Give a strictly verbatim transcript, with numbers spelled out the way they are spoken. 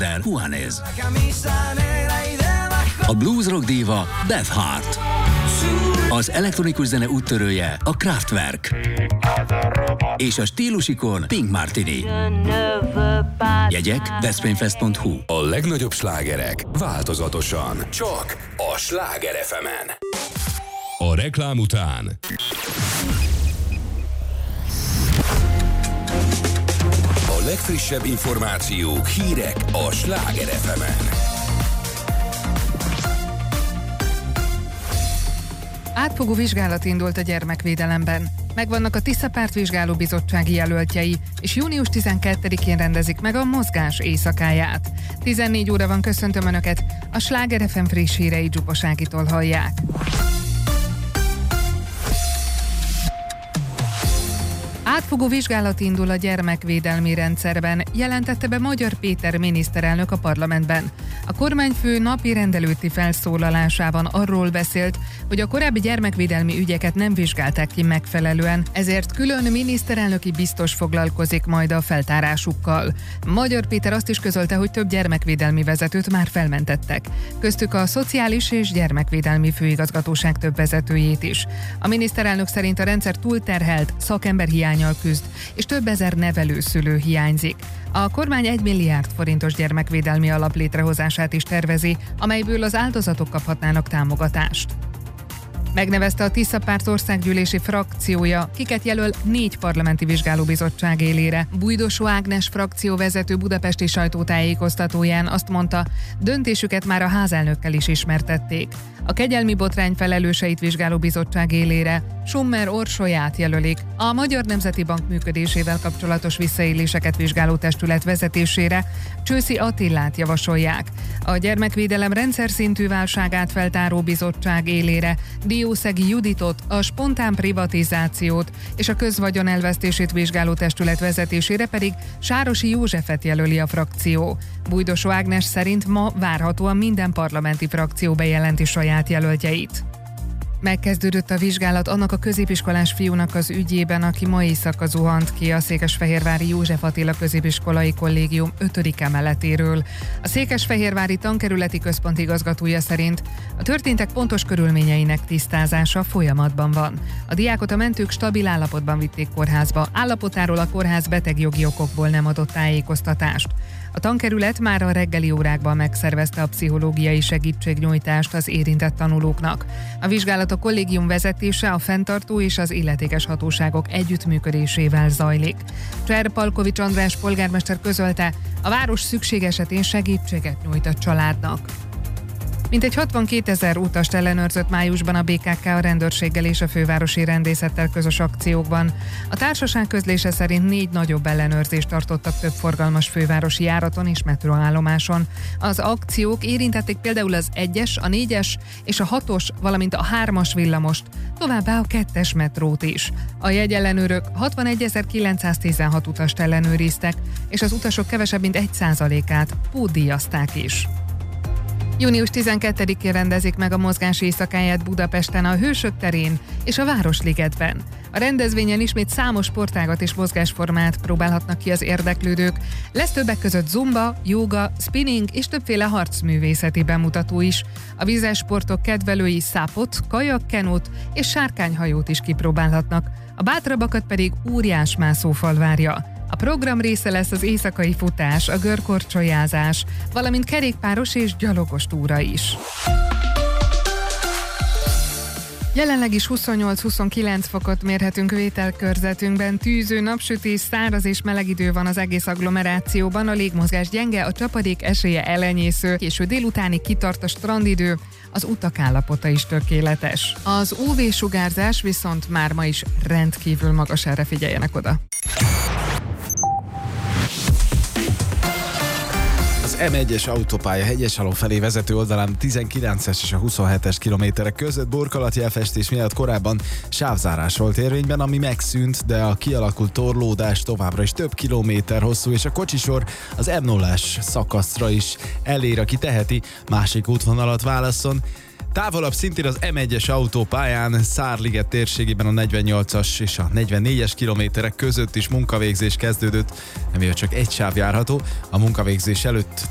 Juanes. A blues rock díva Beth Hart. Az elektronikus zene úttörője a Kraftwerk. És a stílusikon Pink Martini. Jegyek veszprémfest pont hu. A legnagyobb slágerek változatosan csak a Sláger ef emen. A reklám után a legfrissebb információk, hírek a Sláger ef emen. Átfogó vizsgálat indult a gyermekvédelemben. Megvannak a Tisza Párt vizsgálóbizottsági jelöltjei, és június tizenkettedikén rendezik meg a mozgás éjszakáját. tizennégy óra van, köszöntöm Önöket, a Sláger ef em friss hírei Zsupas Ágitól hallják. Átfogó vizsgálat indul a gyermekvédelmi rendszerben, jelentette be Magyar Péter miniszterelnök a parlamentben. A kormányfő napi rendelőtti felszólalásában arról beszélt, hogy a korábbi gyermekvédelmi ügyeket nem vizsgálták ki megfelelően, ezért külön miniszterelnöki biztos foglalkozik majd a feltárásukkal. Magyar Péter azt is közölte, hogy több gyermekvédelmi vezetőt már felmentettek, köztük a Szociális és Gyermekvédelmi Főigazgatóság több vezetőjét is. A miniszterelnök szerint a rendszer túlterhelt, szakemberhiánnyal küzd, és több ezer nevelőszülő hiányzik. A kormány egy milliárd forintos gyermekvédelmi alap létrehozását is tervezi, amelyből az áldozatok kaphatnának támogatást. Megnevezte a Tisza Párt országgyűlési frakciója, kiket jelöl négy parlamenti vizsgálóbizottság élére. Bújdosó Ágnes frakcióvezető budapesti sajtótájékoztatóján azt mondta, döntésüket már a házelnökkel is ismertették. A kegyelmi botrány felelőseit vizsgáló bizottság élére Summer Orsolyát jelölik. A Magyar Nemzeti Bank működésével kapcsolatos visszaéléseket vizsgáló testület vezetésére Csőszi Attillát javasolják. A gyermekvédelem rendszer szintű válságát feltáró bizottság élére Diószegi Juditot, a spontán privatizációt és a közvagyon elvesztését vizsgáló testület vezetésére pedig Sárosi Józsefet jelöli a frakció. Bújdosó Ágnes szerint ma várhatóan minden parlamenti frakció bejelenti saját jelöltjeit. Megkezdődött a vizsgálat annak a középiskolás fiúnak az ügyében, aki ma éjszaka zuhant ki a székesfehérvári József Attila középiskolai kollégium ötödik emeletéről. A székesfehérvári tankerületi központ igazgatója szerint a történtek pontos körülményeinek tisztázása folyamatban van. A diákot a mentők stabil állapotban vitték kórházba, állapotáról a kórház betegjogi okokból nem adott tájékoztatást. A tankerület már a reggeli órákban megszervezte a pszichológiai segítségnyújtást az érintett tanulóknak. A vizsgálat a kollégium vezetése, a fenntartó és az illetékes hatóságok együttműködésével zajlik. Cser Palkovics András polgármester közölte, a város szükség esetén segítséget nyújt a családnak. Mintegy hatvankétezer utast ellenőrzött májusban a bé ká ká a rendőrséggel és a fővárosi rendészettel közös akciókban. A társaság közlése szerint négy nagyobb ellenőrzést tartottak több forgalmas fővárosi járaton és metroállomáson. Az akciók érintették például az egyes, a négyes és a hatos, valamint a hármas villamost, továbbá a kettes metrót is. A jegyellenőrök hatvanegyezer-kilencszáztizenhat utast ellenőriztek, és az utasok kevesebb mint egy százalékát pótdíjazták is. június tizenkettedikén rendezik meg a mozgás éjszakáját Budapesten, a Hősök terén és a Városligetben. A rendezvényen ismét számos sportágat és mozgásformát próbálhatnak ki az érdeklődők. Lesz többek között zumba, jóga, spinning és többféle harcművészeti bemutató is. A vízes sportok kedvelői szápot, kajakkenót és sárkányhajót is kipróbálhatnak. A bátrabbakat pedig óriásmászófal várja. A program része lesz az éjszakai futás, a görkorcsolyázás, valamint kerékpáros és gyalogos túra is. Jelenleg is huszonnyolc-huszonkilenc fokot mérhetünk vételkörzetünkben, tűző, napsütés, száraz és meleg idő van az egész agglomerációban, a légmozgás gyenge, a csapadék esélye elenyésző, késő délutánig kitart a strandidő, az utak állapota is tökéletes. Az ú vé-sugárzás viszont már ma is rendkívül magas, erre figyeljenek oda. em egyes autópálya Hegyesalom felé vezető oldalán a tizenkilences és a huszonhetes kilométerek között burkolatjelfestés miatt korábban sávzárás volt érvényben, ami megszűnt, de a kialakult torlódás továbbra is több kilométer hosszú, és a kocsisor az em nullás szakaszra is elér, aki teheti, másik útvonalat válasszon. Távolabb szintén az em egyes autópályán Szárliget térségében a negyvennyolcas és a negyvennégyes kilométerek között is munkavégzés kezdődött, emiatt csak egy sáv járható. A munkavégzés előtt